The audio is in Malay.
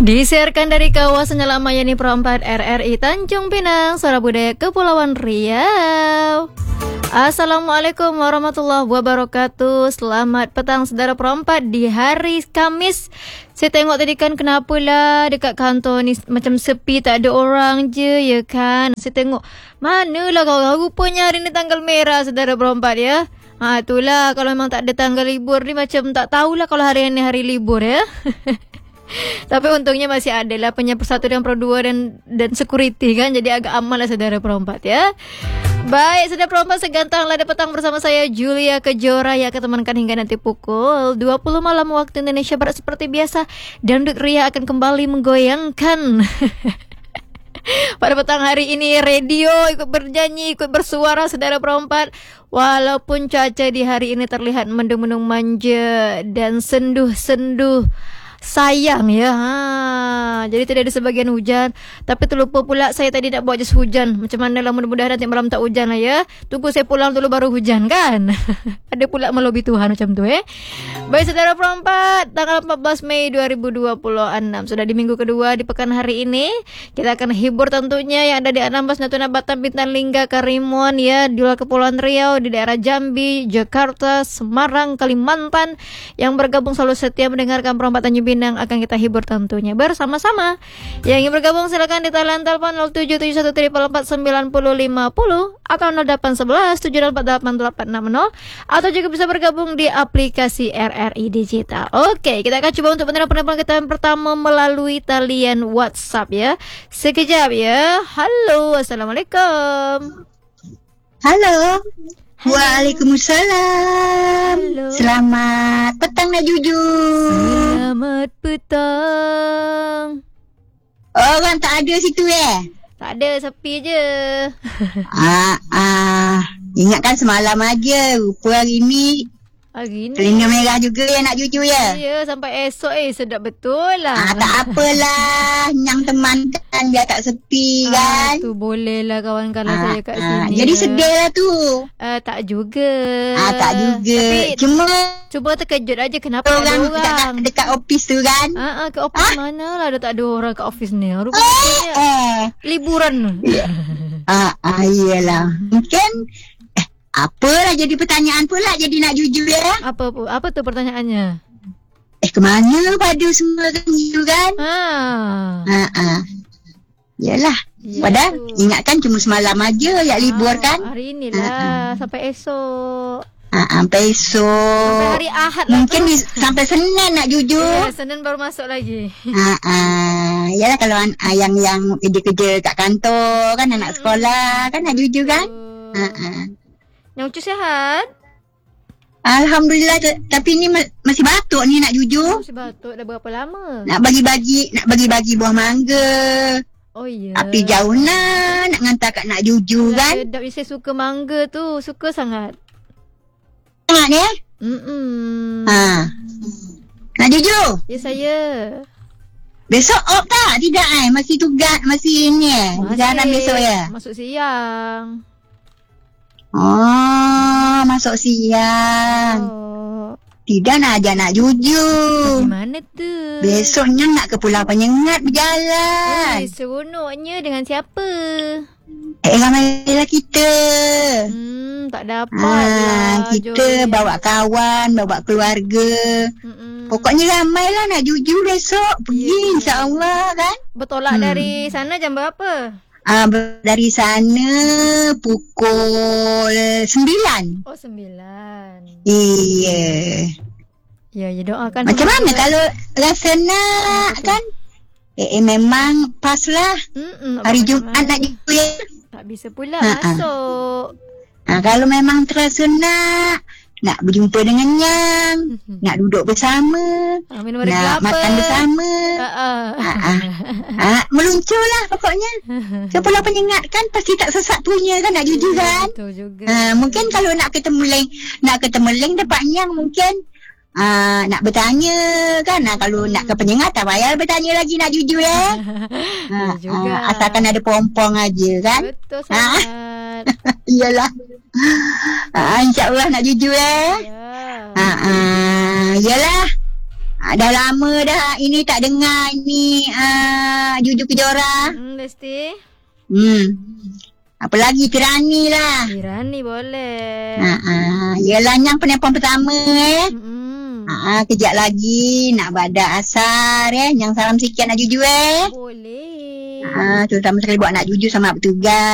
Disiarkan dari kawasan Jalan Mayani Perempat RRI Tanjung Pinang, Suara Budaya Kepulauan Riau. Assalamualaikum warahmatullahi wabarakatuh. Selamat petang saudara perempat di hari Kamis. Saya tengok tadi kan kenapa lah dekat kantor ni macam sepi, tak ada orang je ya kan. Saya tengok manalah kau, rupanya hari ni tanggal merah saudara perempat ya. Itulah kalau memang tak ada tanggal libur ni macam tak tahulah kalau hari ini hari libur ya. Tapi untungnya masih ada lah Persatuan Pro 2 dan security kan. Jadi agak aman lah saudara perempat ya. Baik saudara perempat, segantang lada petang bersama saya Julia Kejora yang akan temankan hingga nanti pukul 20 malam waktu Indonesia Barat. Seperti biasa, Dangdut Ria akan kembali menggoyangkan pada petang hari ini. Radio ikut bernyanyi, ikut bersuara saudara perempat. Walaupun cuaca di hari ini terlihat mendung-mendung manja dan senduh-senduh sayang ya. Jadi tidak ada sebagian hujan. Tapi terlupa pula saya tadi nak buat jas hujan. Macam mana lah, mudah-mudahan nanti malam tak hujan lah ya. Tunggu saya pulang dulu baru hujan kan. Ada pula melobi Tuhan macam tu Baik saudara perempat, tanggal 14 Mei 2026. Sudah di minggu kedua di pekan hari ini. Kita akan hibur tentunya yang ada di Anambas, Natuna, Batam, Bintan, Lingga, Karimun ya, di luar Kepulauan Riau, di daerah Jambi, Jakarta, Semarang, Kalimantan, yang bergabung selalu setia mendengarkan Perempat Tanjung Pinang akan kita hibur tentunya bersama-sama. Yang ingin bergabung silakan di talian telepon 0771344050 atau 0811788860 atau juga bisa bergabung di aplikasi RRI Digital. Oke, kita akan coba untuk penelepon kita yang pertama melalui talian WhatsApp ya. Sekejap ya. Halo, Assalamualaikum. Halo. Waalaikumsalam. Halo. Selamat petang nak jujur. Selamat petang. Orang tak ada situ Tak ada, sepi je. Ingatkan semalam aja. Rupa hari ni Hari ni telinga merah juga yang nak jujur ya. ya, sampai esok sedap betul lah. Tak apalah. Nyang temankan biar tak sepi kan. Tu boleh lah kawan kalau saya kat sini. Jadi sedih lah tu. Tak juga. Tak juga. Tapi cuba terkejut aja kenapa ada orang. Dekat office tu kan. Ke office mana lah, dah tak ada orang kat office ni. Rupanya liburan. Iyalah. Mungkin apalah jadi pertanyaan pula jadi nak jujur ya. Apa tu pertanyaannya? Kemana pada semua kan jujur kan? Yalah. Padahal ingatkan cuma semalam aja yang libur kan? Hari ni lah sampai esok. Sampai esok. Sampai hari Ahad lah. Mungkin sampai Senin nak jujur. Ya, Senin baru masuk lagi. Yalah kalau yang kerja-kerja kat kantor kan, anak sekolah kan nak jujur kan? Yang Ucu sihat? Alhamdulillah. Tapi ni masih batuk ni nak jujur. Masih batuk dah berapa lama? Nak bagi-bagi buah mangga. Oh ya. Tapi jauh nak hantar kat nak jujur kan? Sedap, saya suka mangga tu. Suka sangat. Sangat ya? Nak jujur? Ya saya. Besok off tak? Tidak masih tugas, masih ni jalan besok ya? Masuk siang. Masuk siang. Tidak nak ajak nak jujur. Gimana tu? Besoknya nak ke Pulau Penyengat berjalan. Seronoknya dengan siapa? Ramailah kita. Tak dapat lah. Kita bawa kawan, bawa keluarga. Pokoknya ramailah nak jujur besok. Pergi insya-Allah kan. Bertolak dari sana jam berapa? Dari sana pukul 9. Oh 9. Iya. Ya doakan. Macam mana kalau rasa nak kan? Memang pas lah. Hari Jumaat nak jujur ya. Tak bisa pula masuk. Kalau memang terasa nak berjumpa dengan Yang, nak duduk bersama, nak makan bersama, meluncurlah pokoknya. Ke Pulau Penyengat kan pasti tak sesak punya kan nak jujur kan. Betul juga. Mungkin kalau nak ke Temeling dapat Yang mungkin nak bertanya kan. Kalau nak ke Penyengat tak payah bertanya lagi nak jujur ya. Asalkan ada pompong aja kan. Betul sangat. Iyalah. InsyaAllah nak jujur ya. Yalah. Dah lama dah ini tak dengar ini Juju Kejora. Lesti. Apa lagi Kirani lah. Kirani boleh. Yalah yang penelpon pertama kejap lagi nak badak asar yang salam sikit nak Juju Boleh. terutama sekali buat nak Juju sama petugas.